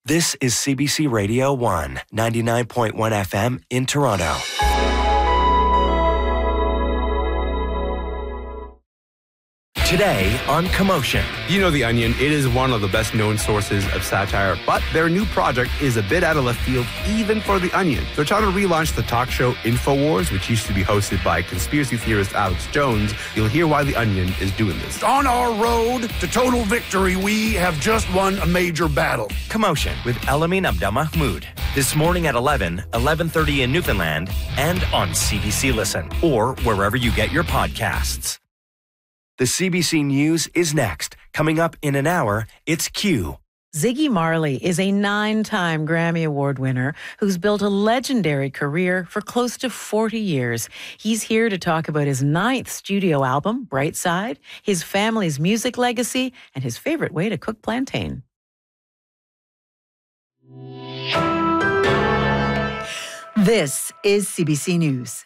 This is CBC Radio 1, 99.1 FM in Toronto. Today on Commotion. You know The Onion, it is one of the best known sources of satire, but their new project is a bit out of left field even for The Onion. They're trying to relaunch the talk show InfoWars, which used to be hosted by conspiracy theorist Alex Jones. You'll hear why The Onion is doing this. On our road to total victory, we have just won a major battle. Commotion with Elamin Abdelmahmoud. This morning at 11:30 in Newfoundland, and on CBC Listen, or wherever you get your podcasts. The CBC News is next. Coming up in an hour, it's Q. Ziggy Marley is a 9-time Grammy Award winner who's built a legendary career for close to 40 years. He's here to talk about his 9th studio album, Bright Side, his family's music legacy, and his favorite way to cook plantain. This is CBC News.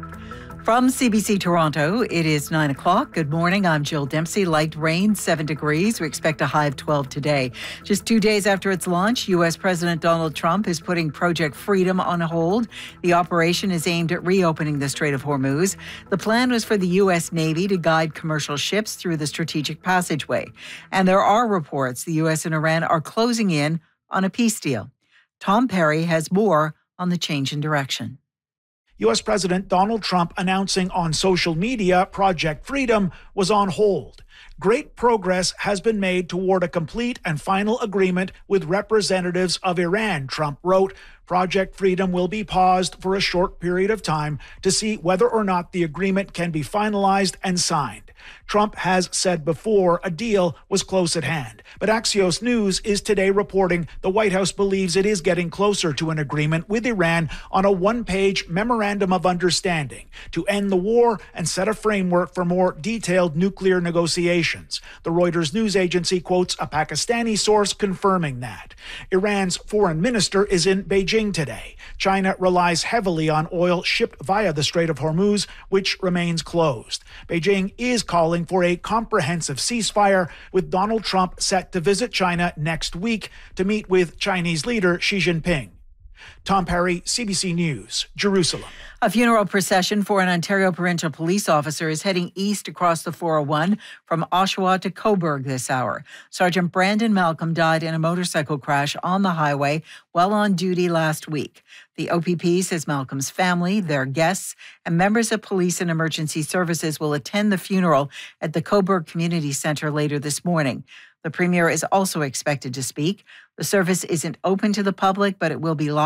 From CBC Toronto, it is 9 o'clock. Good morning. I'm Jill Dempsey. Light rain, 7 degrees. We expect a high of 12 today. Just 2 days after its launch, U.S. President Donald Trump is putting Project Freedom on hold. The operation is aimed at reopening the Strait of Hormuz. The plan was for the U.S. Navy to guide commercial ships through the strategic passageway. And there are reports the U.S. and Iran are closing in on a peace deal. Tom Perry has more on the change in direction. U.S. President Donald Trump announcing on social media Project Freedom was on hold. Great progress has been made toward a complete and final agreement with representatives of Iran, Trump wrote. Project Freedom will be paused for a short period of time to see whether or not the agreement can be finalized and signed. Trump has said before a deal was close at hand. But Axios News is today reporting the White House believes it is getting closer to an agreement with Iran on a one-page memorandum of understanding to end the war and set a framework for more detailed nuclear negotiations. The Reuters news agency quotes a Pakistani source confirming that. Iran's foreign minister is in Beijing today. China relies heavily on oil shipped via the Strait of Hormuz, which remains closed. Beijing is calling for a comprehensive ceasefire, with Donald Trump set to visit China next week to meet with Chinese leader Xi Jinping. Tom Perry, CBC News, Jerusalem. A funeral procession for an Ontario provincial police officer is heading east across the 401 from Oshawa to Cobourg this hour. Sergeant Brandon Malcolm died in a motorcycle crash on the highway while on duty last week. The OPP says Malcolm's family, their guests, and members of police and emergency services will attend the funeral at the Cobourg Community Centre later this morning. The Premier is also expected to speak. The service isn't open to the public, but it will be live